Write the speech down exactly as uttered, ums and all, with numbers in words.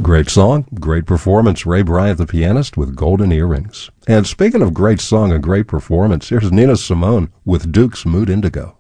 Great song, great performance. Ray Bryant, the pianist, with Golden Earrings. And speaking of great song and great performance, here's Nina Simone with Duke's Mood Indigo.